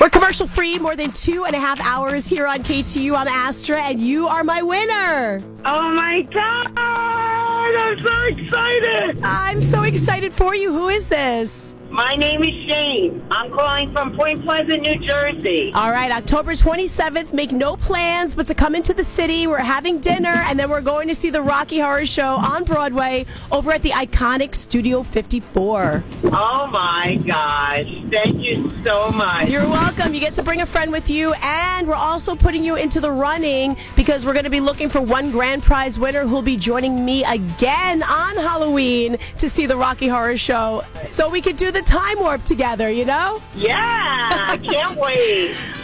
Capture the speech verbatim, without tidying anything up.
We're commercial free, more than two and a half hours here on K T U. I'm Astra, and you are my winner. Oh my God! I'm so excited! I'm so excited for you. Who is this? My name is Shane. I'm calling from Point Pleasant, New Jersey. All right, October twenty-seventh. Make no plans but to come into the city. We're having dinner, and then we're going to see the Rocky Horror Show on Broadway over at the iconic Studio fifty-four. Oh my gosh. Thank you so much. You're welcome. You get to bring a friend with you, and we're also putting you into the running because we're going to be looking for one grand prize winner who'll be joining me again on Halloween to see the Rocky Horror Show so we could do the time warp together, you know? Yeah, I can't wait.